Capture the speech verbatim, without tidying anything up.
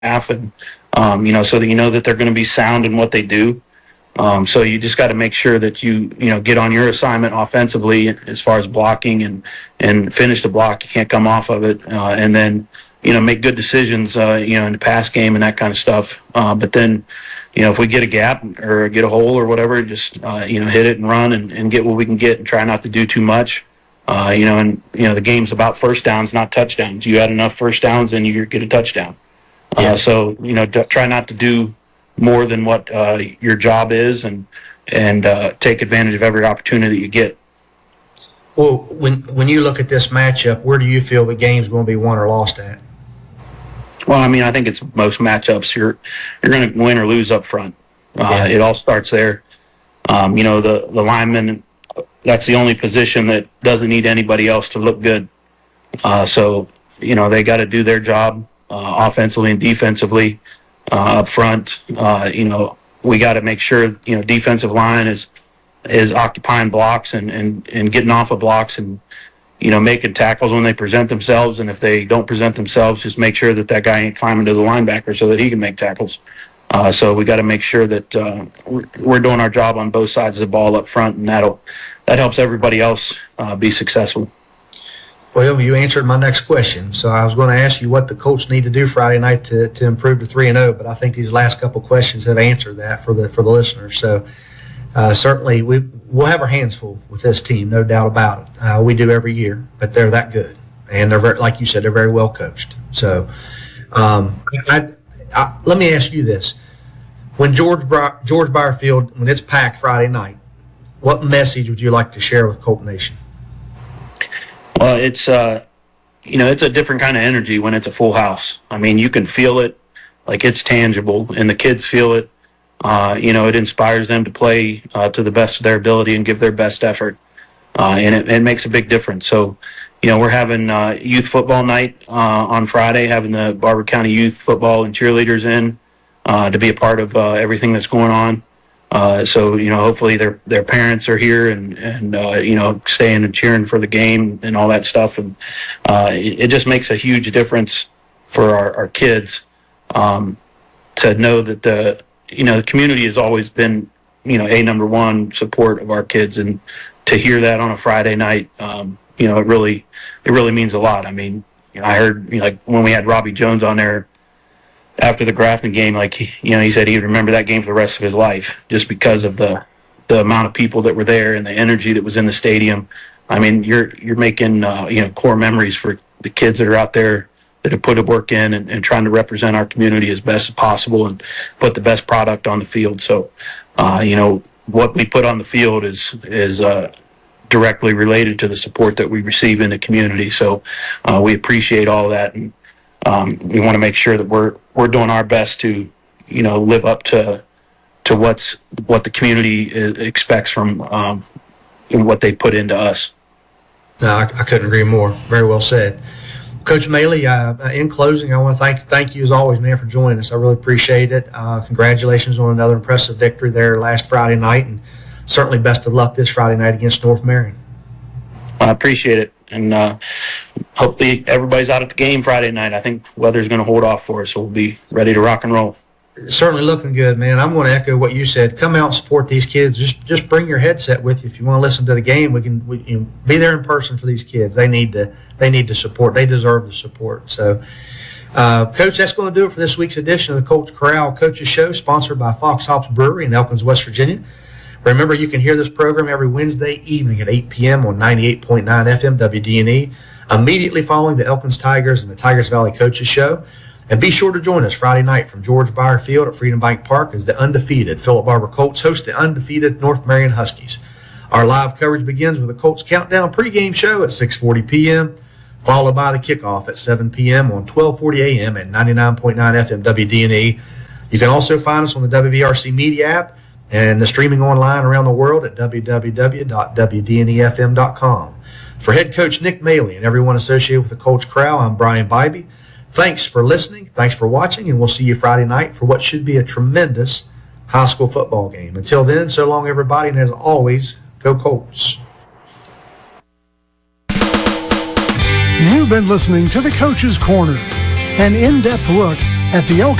half, and um, you know, so that you know that they're going to be sound in what they do. Um, so you just got to make sure that you you know get on your assignment offensively as far as blocking and and finish the block. You can't come off of it, uh, and then you know make good decisions uh, you know in the pass game and that kind of stuff. Uh, but then you know if we get a gap or get a hole or whatever, just uh, you know hit it and run and, and get what we can get and try not to do too much. Uh, you know, and you know the game's about first downs, not touchdowns. You had enough first downs, and you get a touchdown. Uh, Yeah. so you know, d- try not to do more than what uh, your job is, and and uh, take advantage of every opportunity you get. Well, when when you look at this matchup, where do you feel the game's going to be won or lost at? Well, I mean, I think it's most matchups. You're you're going to win or lose up front. Uh, Yeah. It all starts there. Um, you know, the the lineman. That's the only position that doesn't need anybody else to look good. Uh, so you know they got to do their job uh, offensively and defensively uh, up front. Uh, you know we got to make sure you know defensive line is is occupying blocks and, and, and getting off of blocks and you know making tackles when they present themselves. And if they don't present themselves, just make sure that that guy ain't climbing to the linebacker so that he can make tackles. Uh, so we got to make sure that uh, we're, we're doing our job on both sides of the ball up front, and that'll that helps everybody else uh, be successful. Well, you answered my next question. So I was going to ask you what the Colts need to do Friday night to, to improve to three and zero, but I think these last couple questions have answered that for the for the listeners. So uh, certainly we we'll have our hands full with this team, no doubt about it. Uh, we do every year, but they're that good, and they're very, like you said, they're very well coached. So um, I, I, let me ask you this: when George George Barfield, when it's packed Friday night, what message would you like to share with Colt Nation? Well, it's uh, you know it's a different kind of energy when it's a full house. I mean, you can feel it, like it's tangible, and the kids feel it. Uh, you know, it inspires them to play uh, to the best of their ability and give their best effort, uh, and it, it makes a big difference. So, you know, we're having uh, youth football night uh, on Friday, having the Barber County youth football and cheerleaders in uh, to be a part of uh, everything that's going on. Uh, so you know, hopefully their their parents are here and and uh, you know staying and cheering for the game and all that stuff, and uh, it, it just makes a huge difference for our, our kids um, to know that the you know the community has always been you know a number one support of our kids, and to hear that on a Friday night, um, you know, it really it really means a lot. I mean, you know, I heard you know, like when we had Robbie Jones on there after the Grafton game, like, you know, he said he'd remember that game for the rest of his life just because of the the amount of people that were there and the energy that was in the stadium. I mean, you're you're making, uh, you know, core memories for the kids that are out there that have put the work in and, and trying to represent our community as best as possible and put the best product on the field. So, uh, you know, what we put on the field is, is uh, directly related to the support that we receive in the community. So uh, we appreciate all that. And Um, we want to make sure that we're we're doing our best to, you know, live up to to what's what the community is, expects from um, what they put into us. No, I, I couldn't agree more. Very well said, Coach Maley. Uh, in closing, I want to thank thank you as always, man, for joining us. I really appreciate it. Uh, congratulations on another impressive victory there last Friday night, and certainly best of luck this Friday night against North Marion. I appreciate it. And uh, hopefully everybody's out at the game Friday night. I think weather's going to hold off for us, so we'll be ready to rock and roll. It's certainly looking good, man. I'm going to echo what you said. Come out and support these kids. Just just bring your headset with you if you want to listen to the game. We can we, you know, be there in person for these kids. They need to they need the support. They deserve the support. So, uh, Coach, that's going to do it for this week's edition of the Colts Corral Coaches Show, sponsored by Fox Hops Brewery in Elkins, West Virginia. Remember, you can hear this program every Wednesday evening at eight p.m. on ninety-eight point nine F M W D N E, immediately following the Elkins Tigers and the Tigers Valley Coaches Show. And be sure to join us Friday night from George Beyer Field at Freedom Bank Park as the undefeated Philip Barber Colts host the undefeated North Marion Huskies. Our live coverage begins with the Colts Countdown pregame show at six forty p.m., followed by the kickoff at seven p.m. on twelve forty a.m. at ninety-nine point nine F M W D N E. You can also find us on the W V R C Media app and the streaming online around the world at w w w dot w d n e f m dot com. For head coach Nick Maley and everyone associated with the Colts Corral, I'm Brian Bybee. Thanks for listening, thanks for watching, and we'll see you Friday night for what should be a tremendous high school football game. Until then, so long everybody, and as always, go Colts. You've been listening to the Coach's Corner, an in-depth look At the Elk